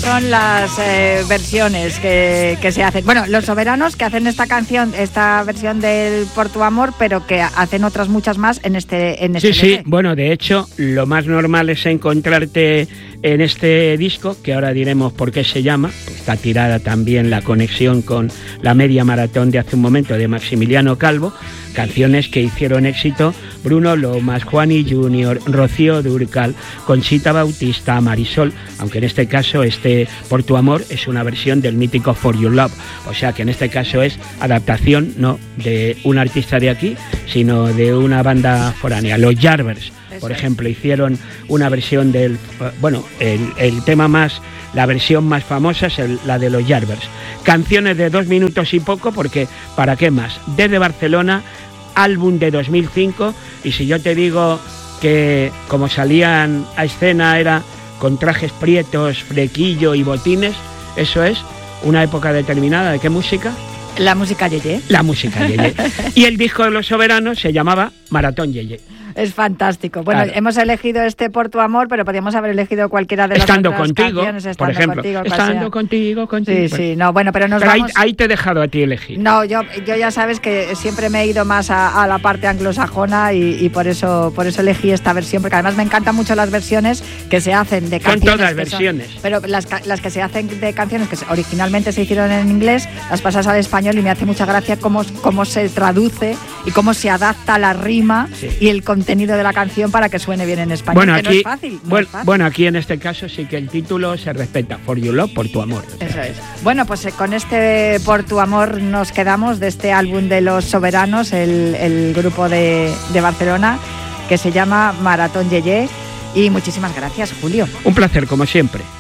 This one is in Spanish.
son las versiones que se hacen. Bueno, Los Soberanos, que hacen esta canción, esta versión del Por tu amor, pero que hacen otras muchas más en este Sí, sí, bueno, de hecho, lo más normal es encontrarte en este disco, que ahora diremos por qué se llama, está tirada también la conexión con la media maratón de hace un momento de Maximiliano Calvo, canciones que hicieron éxito Bruno Lomas, Juani Junior, Rocío Dúrcal, Conchita Bautista, Marisol, aunque en este caso Por tu amor es una versión del mítico For Your Love, o sea que en este caso es adaptación no de un artista de aquí, sino de una banda foránea, los Yardbirds. Por ejemplo, hicieron una versión del... Bueno, el tema más... La versión más famosa es la de los Yardbirds. Canciones de 2 minutos y poco, porque ¿para qué más? Desde Barcelona, álbum de 2005, y si yo te digo que como salían a escena era con trajes prietos, flequillo y botines, eso es una época determinada. ¿De qué música? La música Yeye. La música Yeye. Y el disco de Los Soberanos se llamaba Maratón Yeye. Es fantástico. Bueno, claro. Hemos elegido Por tu amor, pero podríamos haber elegido cualquiera de las Estando otras contigo, canciones. Por ejemplo. Estando contigo. Sí, sí. No, bueno, pero nos vamos... ahí te he dejado a ti elegir. No, yo ya sabes que siempre me he ido más a la parte anglosajona y por eso elegí esta versión, porque además me encantan mucho las versiones que se hacen de canciones. Son todas versiones. Pero las que se hacen de canciones que originalmente se hicieron en inglés, las pasas al español y me hace mucha gracia cómo se traduce y cómo se adapta la rima y el contenido de la canción para que suene bien en español. Bueno, que aquí, no es fácil. Bueno, aquí en este caso sí que el título se respeta, For Your Love, Por tu amor. Eso es. Bueno, pues con Por tu amor nos quedamos de este álbum de Los Soberanos, el grupo de Barcelona, que se llama Maratón Yeye. Y muchísimas gracias, Julio. Un placer, como siempre.